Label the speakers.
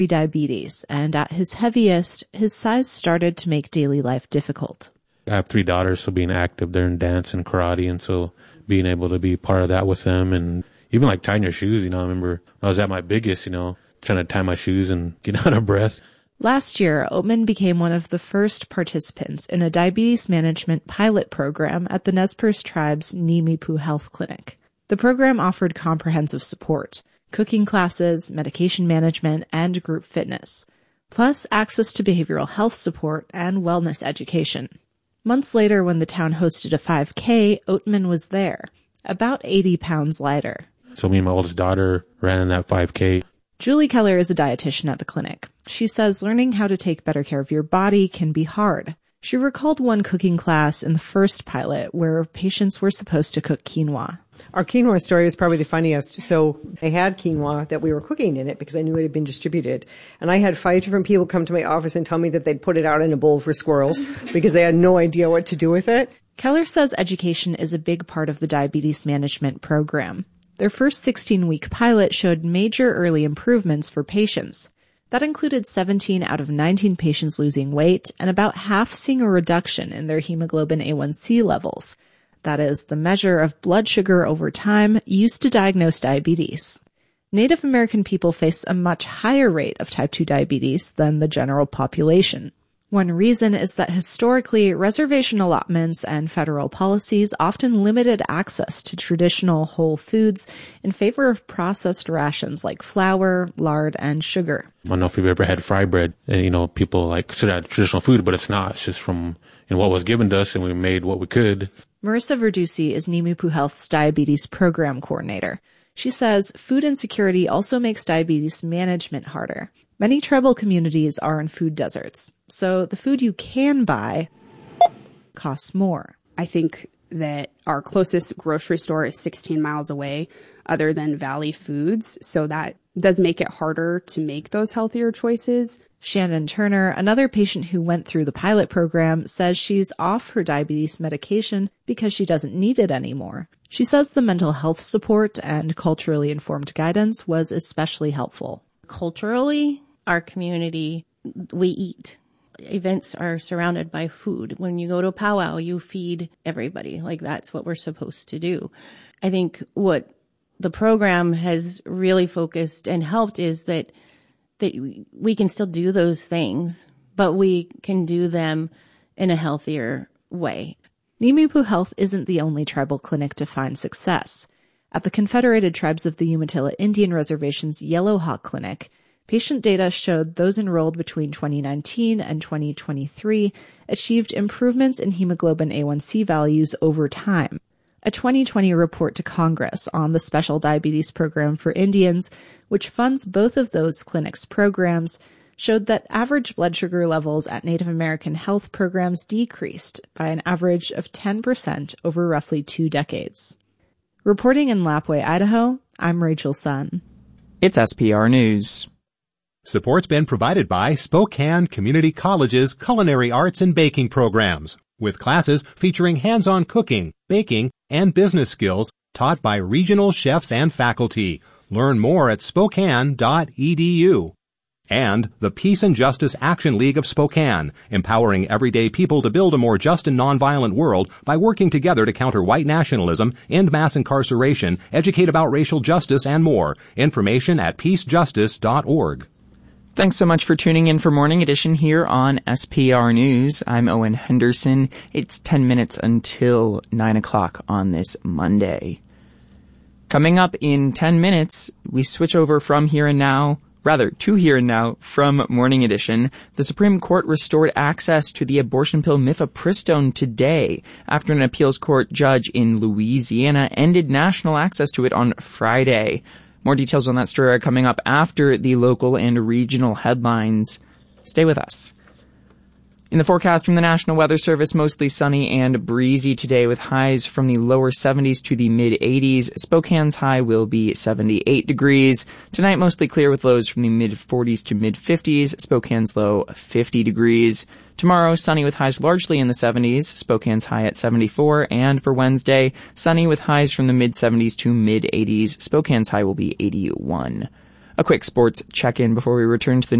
Speaker 1: diabetes, and at his heaviest, his size started to make daily life difficult.
Speaker 2: I have 3 daughters, so being active, they're in dance and karate, and so being able to be part of that with them, and even like tying your shoes, I remember I was at my biggest, trying to tie my shoes and get out of breath.
Speaker 1: Last year, Oatman became one of the first participants in a diabetes management pilot program at the Nez Perce Tribe's Nimipu Health Clinic. The program offered comprehensive support, cooking classes, medication management, and group fitness, plus access to behavioral health support and wellness education. Months later, when the town hosted a 5K, Oatman was there, about 80 pounds lighter.
Speaker 2: So me and my oldest daughter ran in that 5K.
Speaker 1: Julie Keller is a dietitian at the clinic. She says learning how to take better care of your body can be hard. She recalled one cooking class in the first pilot where patients were supposed to cook quinoa.
Speaker 3: Our quinoa story was probably the funniest. So I had quinoa that we were cooking in it because I knew it had been distributed. And I had 5 different people come to my office and tell me that they'd put it out in a bowl for squirrels because they had no idea what to do with it.
Speaker 1: Keller says education is a big part of the diabetes management program. Their first 16-week pilot showed major early improvements for patients. That included 17 out of 19 patients losing weight and about half seeing a reduction in their hemoglobin A1C levels. That is, the measure of blood sugar over time used to diagnose diabetes. Native American people face a much higher rate of type 2 diabetes than the general population. One reason is that historically, reservation allotments and federal policies often limited access to traditional whole foods in favor of processed rations like flour, lard, and sugar.
Speaker 2: I don't know if you've ever had fry bread. People consider that traditional food, but it's not. It's just from what was given to us, and we made what we could.
Speaker 1: Marissa Verducci is Nimipu Health's diabetes program coordinator. She says food insecurity also makes diabetes management harder. Many tribal communities are in food deserts, so the food you can buy costs more.
Speaker 4: I think that our closest grocery store is 16 miles away, other than Valley Foods, so that does make it harder to make those healthier choices.
Speaker 1: Shannon Turner, another patient who went through the pilot program, says she's off her diabetes medication because she doesn't need it anymore. She says the mental health support and culturally informed guidance was especially helpful.
Speaker 5: Culturally, our community, we eat. Events are surrounded by food. When you go to a powwow, you feed everybody. That's what we're supposed to do. I think what the program has really focused and helped is that we can still do those things, but we can do them in a healthier way.
Speaker 1: Nimipu Health isn't the only tribal clinic to find success. At the Confederated Tribes of the Umatilla Indian Reservation's Yellow Hawk Clinic, patient data showed those enrolled between 2019 and 2023 achieved improvements in hemoglobin A1C values over time. A 2020 report to Congress on the Special Diabetes Program for Indians, which funds both of those clinics' programs, showed that average blood sugar levels at Native American health programs decreased by an average of 10% over roughly 2 decades. Reporting in Lapwai, Idaho, I'm Rachel Sun.
Speaker 6: It's SPR News.
Speaker 7: Support's been provided by Spokane Community College's Culinary Arts and Baking programs, with classes featuring hands-on cooking, baking, and business skills taught by regional chefs and faculty. Learn more at spokane.edu. And the Peace and Justice Action League of Spokane, empowering everyday people to build a more just and nonviolent world by working together to counter white nationalism, end mass incarceration, educate about racial justice, and more. Information at peacejustice.org.
Speaker 6: Thanks so much for tuning in for Morning Edition here on SPR News. I'm Owen Henderson. It's 10 minutes until 9 o'clock on this Monday. Coming up in 10 minutes, we switch over to Here and Now from Morning Edition. The Supreme Court restored access to the abortion pill mifepristone today after an appeals court judge in Louisiana ended national access to it on Friday. More details on that story are coming up after the local and regional headlines. Stay with us. In the forecast from the National Weather Service, mostly sunny and breezy today with highs from the lower 70s to the mid-80s. Spokane's high will be 78 degrees. Tonight, mostly clear with lows from the mid-40s to mid-50s. Spokane's low, 50 degrees. Tomorrow, sunny with highs largely in the 70s. Spokane's high at 74. And for Wednesday, sunny with highs from the mid-70s to mid-80s. Spokane's high will be 81. A quick sports check-in before we return to the